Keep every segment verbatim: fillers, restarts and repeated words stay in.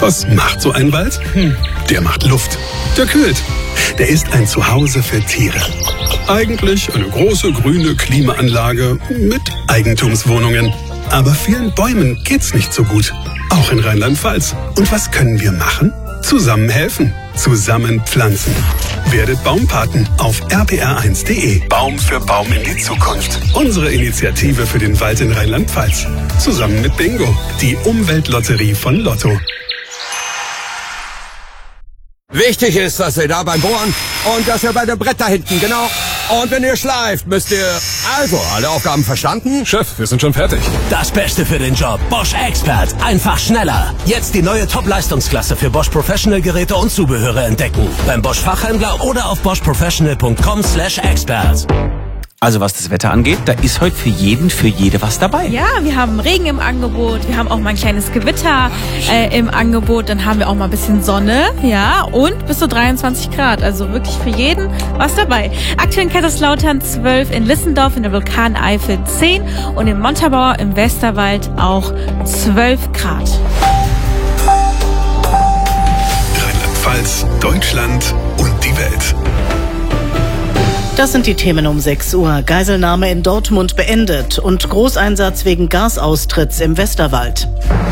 Was macht so ein Wald? Hm. Der macht Luft. Der kühlt. Der ist ein Zuhause für Tiere. Eigentlich eine große grüne Klimaanlage mit Eigentumswohnungen. Aber vielen Bäumen geht's nicht so gut. Auch in Rheinland-Pfalz. Und was können wir machen? Zusammen helfen. Zusammen pflanzen. Werdet Baumpaten auf r p r eins punkt d e. Baum für Baum in die Zukunft. Unsere Initiative für den Wald in Rheinland-Pfalz. Zusammen mit Bingo, die Umweltlotterie von Lotto. Wichtig ist, dass ihr da beim Bohren und dass ihr bei dem Brett da hinten, genau. Und wenn ihr schleift, müsst ihr... Also, alle Aufgaben verstanden? Chef, wir sind schon fertig. Das Beste für den Job. Bosch Expert. Einfach schneller. Jetzt die neue Top-Leistungsklasse für Bosch Professional Geräte und Zubehöre entdecken. Beim Bosch Fachhändler oder auf bosch professional punkt com slash expert. Also was das Wetter angeht, da ist heute für jeden, für jede was dabei. Ja, wir haben Regen im Angebot, wir haben auch mal ein kleines Gewitter äh, im Angebot, dann haben wir auch mal ein bisschen Sonne, ja, und bis zu dreiundzwanzig Grad, also wirklich für jeden was dabei. Aktuell in Kaiserslautern zwölf, in Lissendorf in der Vulkaneifel zehn und in Montabaur im Westerwald auch zwölf Grad. Rheinland-Pfalz, Deutschland und die Welt. Das sind die Themen um sechs Uhr. Geiselnahme in Dortmund beendet und Großeinsatz wegen Gasaustritts im Westerwald.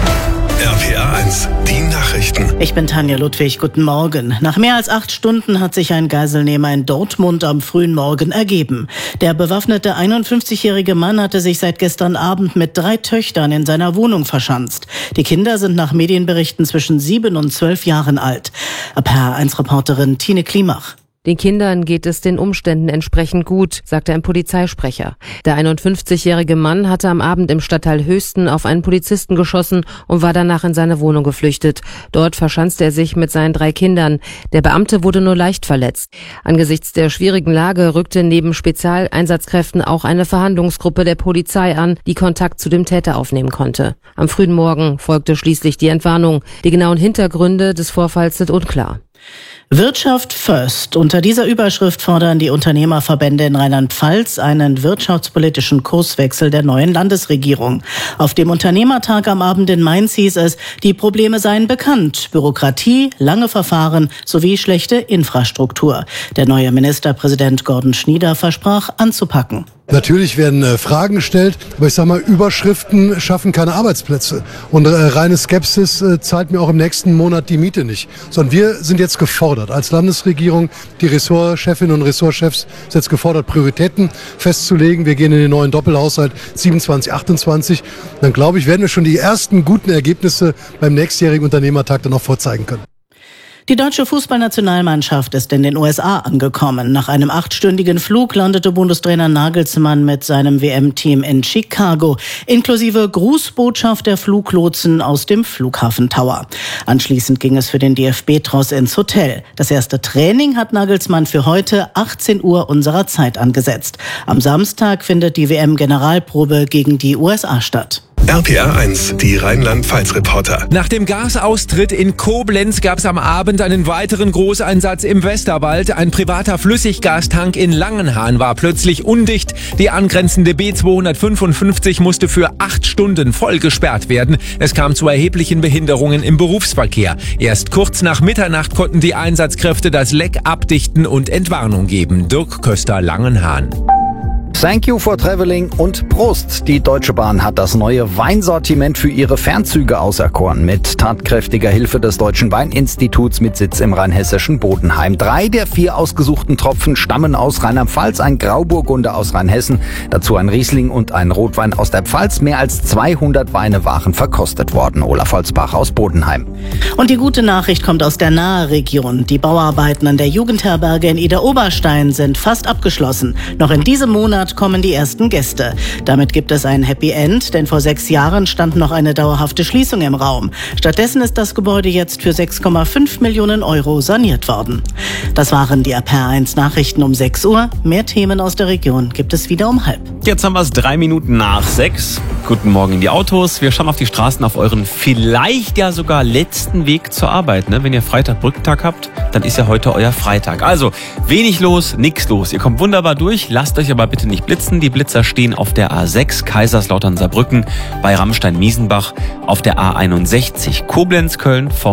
R P R eins, die Nachrichten. Ich bin Tanja Ludwig, guten Morgen. Nach mehr als acht Stunden hat sich ein Geiselnehmer in Dortmund am frühen Morgen ergeben. Der bewaffnete einundfünfzigjährige Mann hatte sich seit gestern Abend mit drei Töchtern in seiner Wohnung verschanzt. Die Kinder sind nach Medienberichten zwischen sieben und zwölf Jahren alt. R P R eins Reporterin Tine Klimach. Den Kindern geht es den Umständen entsprechend gut, sagte ein Polizeisprecher. Der einundfünfzigjährige Mann hatte am Abend im Stadtteil Höchsten auf einen Polizisten geschossen und war danach in seine Wohnung geflüchtet. Dort verschanzte er sich mit seinen drei Kindern. Der Beamte wurde nur leicht verletzt. Angesichts der schwierigen Lage rückte neben Spezialeinsatzkräften auch eine Verhandlungsgruppe der Polizei an, die Kontakt zu dem Täter aufnehmen konnte. Am frühen Morgen folgte schließlich die Entwarnung. Die genauen Hintergründe des Vorfalls sind unklar. Wirtschaft first. Unter dieser Überschrift fordern die Unternehmerverbände in Rheinland-Pfalz einen wirtschaftspolitischen Kurswechsel der neuen Landesregierung. Auf dem Unternehmertag am Abend in Mainz hieß es, die Probleme seien bekannt. Bürokratie, lange Verfahren sowie schlechte Infrastruktur. Der neue Ministerpräsident Gordon Schnieder versprach anzupacken. Natürlich werden äh, Fragen gestellt, aber ich sage mal, Überschriften schaffen keine Arbeitsplätze. Und äh, reine Skepsis äh, zahlt mir auch im nächsten Monat die Miete nicht. Sondern wir sind jetzt gefordert, als Landesregierung, die Ressortchefinnen und Ressortchefs sind jetzt gefordert, Prioritäten festzulegen. Wir gehen in den neuen Doppelhaushalt siebenundzwanzig, achtundzwanzig. Dann glaube ich, werden wir schon die ersten guten Ergebnisse beim nächstjährigen Unternehmertag dann auch vorzeigen können. Die deutsche Fußballnationalmannschaft ist in den U S A angekommen. Nach einem achtstündigen Flug landete Bundestrainer Nagelsmann mit seinem W M-Team in Chicago, inklusive Grußbotschaft der Fluglotsen aus dem Flughafen Tower. Anschließend ging es für den D F B-Tross ins Hotel. Das erste Training hat Nagelsmann für heute achtzehn Uhr unserer Zeit angesetzt. Am Samstag findet die W M-Generalprobe gegen die U S A statt. R P R eins, die Rheinland-Pfalz-Reporter. Nach dem Gasaustritt in Koblenz gab es am Abend einen weiteren Großeinsatz im Westerwald. Ein privater Flüssiggastank in Langenhahn war plötzlich undicht. Die angrenzende B zweihundertfünfundfünfzig musste für acht Stunden voll gesperrt werden. Es kam zu erheblichen Behinderungen im Berufsverkehr. Erst kurz nach Mitternacht konnten die Einsatzkräfte das Leck abdichten und Entwarnung geben. Dirk Köster, Langenhahn. Thank you for traveling und Prost! Die Deutsche Bahn hat das neue Weinsortiment für ihre Fernzüge auserkoren. Mit tatkräftiger Hilfe des Deutschen Weininstituts mit Sitz im rheinhessischen Bodenheim. Drei der vier ausgesuchten Tropfen stammen aus Rheinland-Pfalz, ein Grauburgunder aus Rheinhessen, dazu ein Riesling und ein Rotwein aus der Pfalz. Mehr als zweihundert Weine waren verkostet worden. Olaf Holzbach aus Bodenheim. Und die gute Nachricht kommt aus der Nahe-Region. Die Bauarbeiten an der Jugendherberge in Idar-Oberstein sind fast abgeschlossen. Noch in diesem Monat kommen die ersten Gäste. Damit gibt es ein Happy End, denn vor sechs Jahren stand noch eine dauerhafte Schließung im Raum. Stattdessen ist das Gebäude jetzt für sechs Komma fünf Millionen Euro saniert worden. Das waren die R P R eins Nachrichten um sechs Uhr. Mehr Themen aus der Region gibt es wieder um halb. Jetzt haben wir es drei Minuten nach sechs. Guten Morgen in die Autos. Wir schauen auf die Straßen auf euren vielleicht ja sogar letzten Weg zur Arbeit. Ne? Wenn ihr Freitag Brückentag habt, dann ist ja heute euer Freitag. Also wenig los, nix los. Ihr kommt wunderbar durch. Lasst euch aber bitte nicht blitzen. Die Blitzer stehen auf der A sechs Kaiserslautern-Saarbrücken, bei Rammstein-Miesenbach, auf der A einundsechzig Koblenz-Köln vom